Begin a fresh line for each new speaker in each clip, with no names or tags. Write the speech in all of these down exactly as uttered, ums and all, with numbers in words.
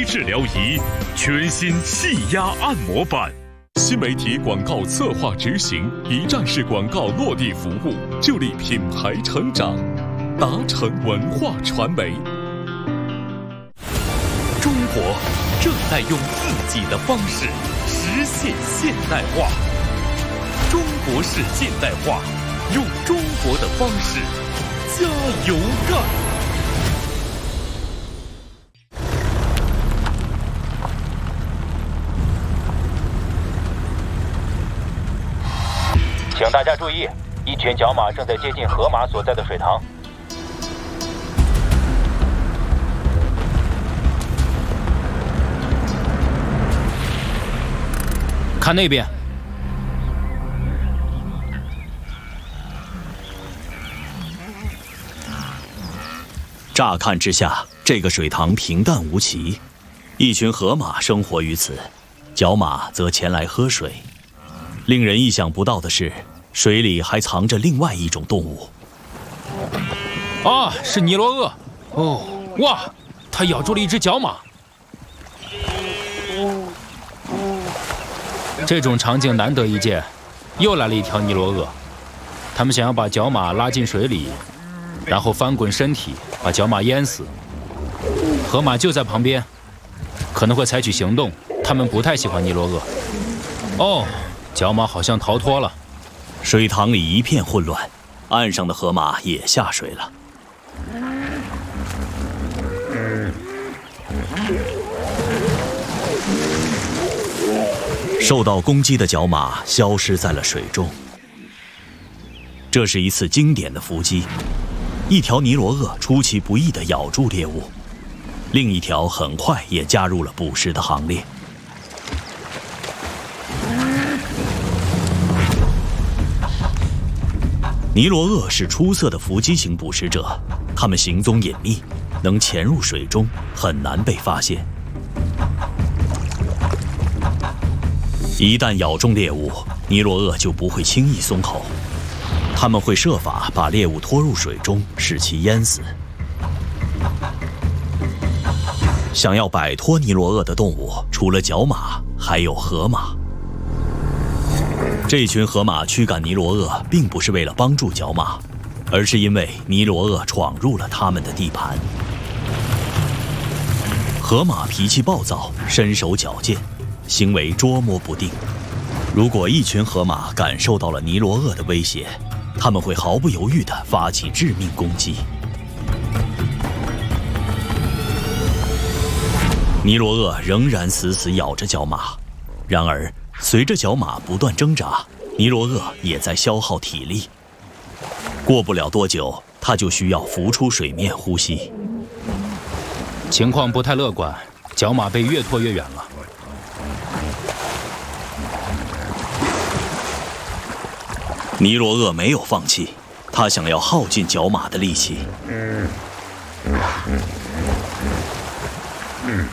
治疗仪，全新气压按摩板。新媒体广告策划执行，一站式广告落地服务，助力品牌成长。达成文化传媒。中国正在用自己的方式实现现代化。中国式现代化，用中国的方式加油干！
请大家注意，一群角马正在接近河马所在的水塘。
看那边。
乍看之下，这个水塘平淡无奇，一群河马生活于此，角马则前来喝水。令人意想不到的是，水里还藏着另外一种动物。
啊，是尼罗鳄！哦，哇，它咬住了一只角马。这种场景难得一见，又来了一条尼罗鳄。他们想要把角马拉进水里，然后翻滚身体，把角马淹死。河马就在旁边，可能会采取行动。他们不太喜欢尼罗鳄。哦，角马好像逃脱了。
水塘里一片混乱，岸上的河马也下水了。受到攻击的角马消失在了水中。这是一次经典的伏击，一条尼罗鳄出其不意地咬住猎物，另一条很快也加入了捕食的行列。尼罗鳄是出色的伏击型捕食者，它们行踪隐秘，能潜入水中，很难被发现。一旦咬中猎物，尼罗鳄就不会轻易松口，它们会设法把猎物拖入水中，使其淹死。想要摆脱尼罗鳄的动物，除了角马，还有河马。这群河马驱赶尼罗鳄，并不是为了帮助角马，而是因为尼罗鳄闯入了他们的地盘。河马脾气暴躁，身手矫健，行为捉摸不定。如果一群河马感受到了尼罗鳄的威胁，他们会毫不犹豫地发起致命攻击。尼罗鳄仍然死死咬着角马，然而随着角马不断挣扎，尼罗鳄也在消耗体力。过不了多久，它就需要浮出水面呼吸。
情况不太乐观，角马被越拖越远了。
尼罗鳄没有放弃，它想要耗尽角马的力气。嗯嗯嗯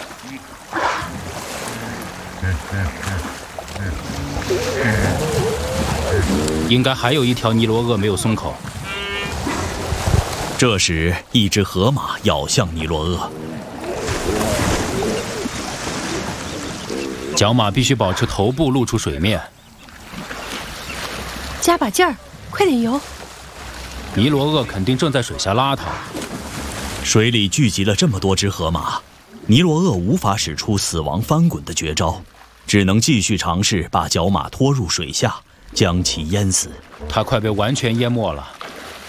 应该还有一条尼罗鳄没有松口。
这时，一只河马咬向尼罗鳄。
角马必须保持头部露出水面。
加把劲儿，快点游！
尼罗鳄肯定正在水下拉它。
水里聚集了这么多只河马，尼罗鳄无法使出死亡翻滚的绝招，只能继续尝试把角马拖入水下，将其淹死。
它快被完全淹没了。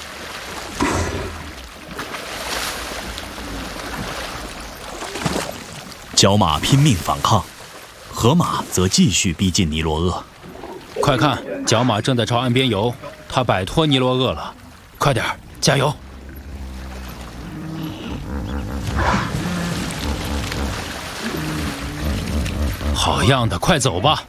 角马拼命反抗，河马则继续逼近尼罗鳄。
快看，角马正在朝岸边游，它摆脱尼罗鳄了。快点，加油！好样的，快走吧！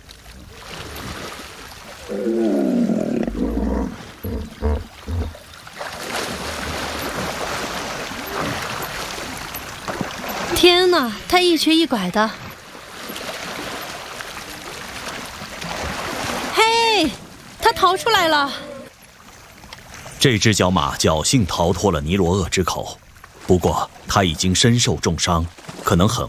天哪，他一瘸一拐的。嘿，他逃出来了！
这只角马侥幸逃脱了尼罗鳄之口，不过它已经身受重伤，可能很